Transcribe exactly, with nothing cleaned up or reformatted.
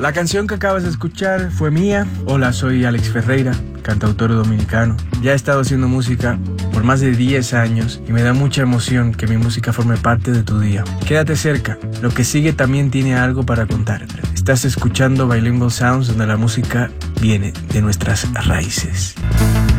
La canción que acabas de escuchar fue mía. Hola, soy Alex Ferreira, cantautor dominicano. Ya he estado haciendo música por más de diez años y me da mucha emoción que mi música forme parte de tu día. Quédate cerca, lo que sigue también tiene algo para contarte. Estás escuchando Bilingual Sounds, donde la música viene de nuestras raíces.